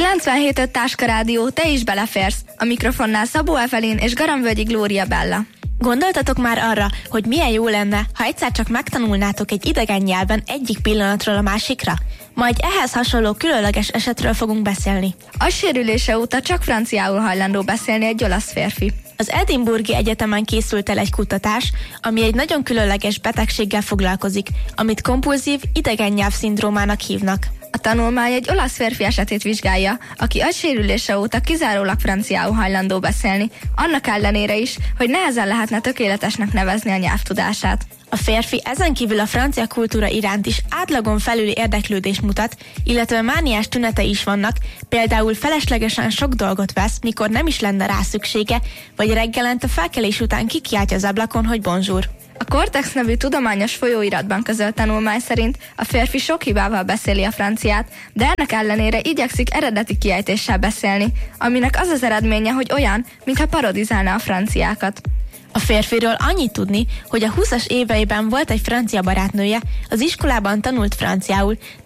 97.5 Táska Rádió, te is beleférsz. A mikrofonnál Szabó Evelyn és Garamvölgyi Glória Bella. Gondoltatok már arra, hogy milyen jó lenne, ha egyszer csak megtanulnátok egy idegen nyelven egyik pillanatról a másikra? Ma egy ehhez hasonló különleges esetről fogunk beszélni. Agysérülése óta csak franciául hajlandó beszélni egy olasz férfi. Az Edinburghi Egyetemen készült el egy kutatás, ami egy nagyon különleges betegséggel foglalkozik, amit kompulzív idegen nyelvszindrómának hívnak. A tanulmány egy olasz férfi esetét vizsgálja, aki agysérülése óta kizárólag franciául hajlandó beszélni, annak ellenére is, hogy nehezen lehetne tökéletesnek nevezni a nyelvtudását. A férfi ezen kívül a francia kultúra iránt is átlagon felüli érdeklődést mutat, illetve mániás tünetei is vannak, például feleslegesen sok dolgot vesz, mikor nem is lenne rá szüksége, vagy reggelente felkelés után kikiáltja az ablakon, hogy bonjour. A Cortex nevű tudományos folyóiratban közölt tanulmány szerint a férfi sok hibával beszéli a franciát, de ennek ellenére igyekszik eredeti kiejtéssel beszélni, aminek az az eredménye, hogy olyan, mintha parodizálná a franciákat. A férfiről annyit tudni, hogy a 20-as éveiben volt egy francia barátnője, az iskolában tanult franciául,